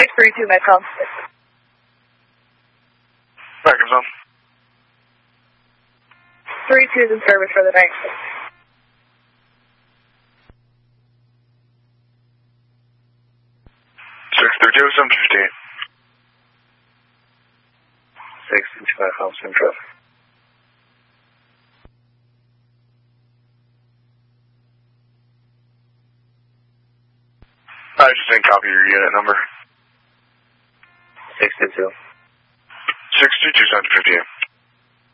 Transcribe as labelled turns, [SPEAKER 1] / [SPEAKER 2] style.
[SPEAKER 1] 632 Metcom.
[SPEAKER 2] Back comes on.
[SPEAKER 1] 32 is in service for the night.
[SPEAKER 2] 632, 758.
[SPEAKER 3] 625 House Central.
[SPEAKER 2] I just didn't copy your unit number.
[SPEAKER 3] 622.
[SPEAKER 2] 622, 758.